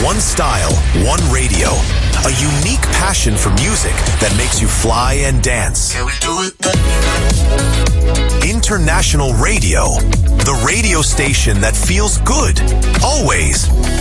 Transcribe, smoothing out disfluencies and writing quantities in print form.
One style, one radio. A unique passion for music that makes you fly and dance. Can we do it? International Radio. The radio station that feels good. Always.